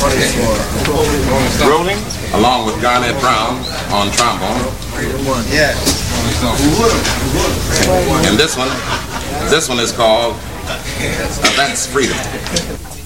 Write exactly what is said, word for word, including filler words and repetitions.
Rolling, along with Garnett Brown on trombone. Yeah. And this one, this one is called That's Freedom.